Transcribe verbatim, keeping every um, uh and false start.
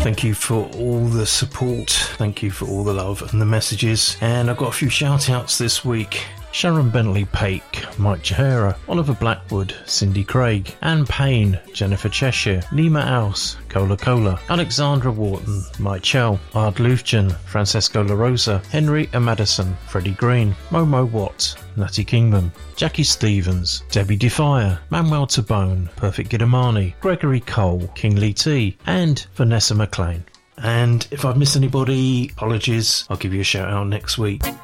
Thank you for all the support. Thank you for all the love and the messages. And I've got a few shout outs this week. Sharon Bentley Pake, Mike Chihara, Oliver Blackwood, Cindy Craig, Anne Payne, Jennifer Cheshire, Nima House, Cola Cola, Alexandra Wharton, Mike Chell, Ard Lufjan, Francesco La Rosa, Henry A. Madison, Freddie Green, Momo Watt, Natty Kingman, Jackie Stevens, Debbie Defire, Manuel Tabone, Perfect Gidamani, Gregory Cole, King Lee T, and Vanessa McLean. And if I've missed anybody, apologies, I'll give you a shout out next week.